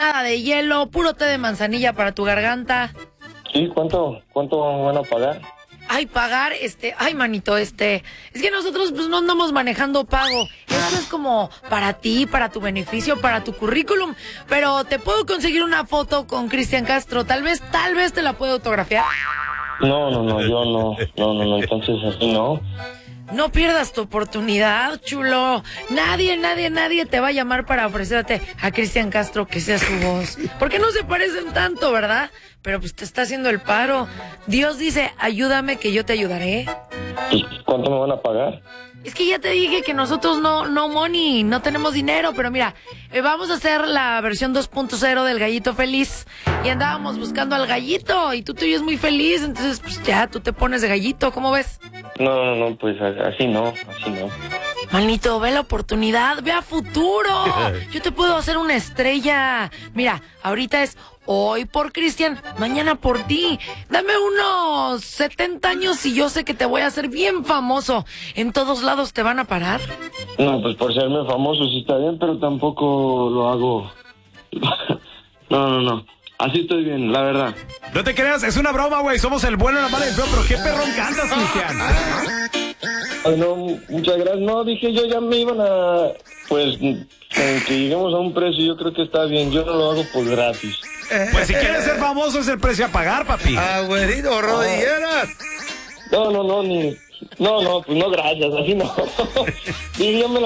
nada de hielo, puro té de manzanilla para tu garganta. Sí, ¿cuánto van a pagar? Ay, pagar, ay, manito, es que nosotros pues no andamos manejando pago. Esto es como para ti, para tu beneficio, para tu currículum. Pero te puedo conseguir una foto con Cristian Castro. Tal vez te la puedo autografiar. No, yo no. No, entonces así no. No pierdas tu oportunidad, chulo. Nadie te va a llamar para ofrecerte a Cristian Castro que sea su voz. Porque no se parecen tanto, ¿verdad? Pero pues te está haciendo el paro. Dios dice, ayúdame que yo te ayudaré. ¿Y cuánto me van a pagar? Es que ya te dije que nosotros no money, no tenemos dinero, pero mira, vamos a hacer la versión 2.0 del Gallito Feliz. Y andábamos buscando al gallito y tú te oyes muy feliz, entonces pues ya tú te pones de gallito, ¿cómo ves? No, pues así no. Manito, ve la oportunidad, ve a futuro. Yo te puedo hacer una estrella. Mira, ahorita es hoy por Cristian, mañana por ti. Dame unos 70 años y yo sé que te voy a hacer bien famoso. En todos lados te van a parar. No, pues por serme famoso sí está bien, pero tampoco lo hago. No. Así estoy bien, la verdad. No te creas, es una broma, güey. Somos el bueno, la mala y el feo, pero qué perrón cantas, Cristian. Ay, no, muchas gracias. No, dije yo ya me iban a... Pues, que lleguemos a un precio, yo creo que está bien. Yo no lo hago por gratis. Pues si quieres ser famoso es el precio a pagar, papi. Güerito, rodilleras. No, pues no, gracias, así no. Y yo me